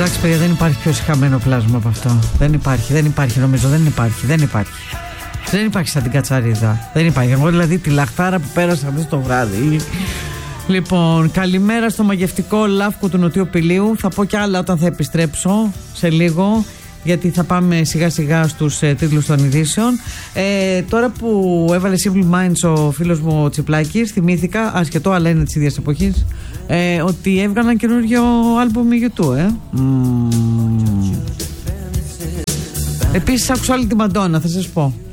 Εντάξει, παιδιά, δεν υπάρχει πιο συχαμένο πλάσμα από αυτό. Δεν υπάρχει, νομίζω, δεν υπάρχει σαν την Κατσαρίδα. Δεν υπάρχει. Εγώ δηλαδή τη λαχτάρα που πέρασα αυτό το βράδυ. Λοιπόν, καλημέρα στο μαγευτικό Λαύκο του Νοτιού Πηλίου. Θα πω κι άλλα όταν θα επιστρέψω σε λίγο, γιατί θα πάμε σιγά σιγά στους τίτλους των ειδήσεων. Τώρα που έβαλε Simple Minds ο φίλος μου ο Τσιπλάκης, θυμήθηκα, ασχετό αλλά είναι της ίδιας εποχής, ότι έβγαλαν καινούριο άλμπουμ YouTube. Επίσης άκουσα όλη τη Μαντόνα, θα σας πω.